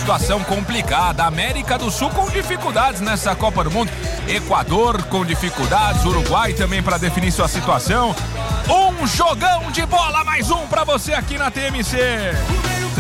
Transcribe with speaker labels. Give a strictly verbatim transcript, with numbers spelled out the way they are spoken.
Speaker 1: situação complicada. América do Sul com dificuldades nessa Copa do Mundo. Equador com dificuldades. Uruguai também para definir sua situação. Um jogão de bola, mais um para você aqui na T M C.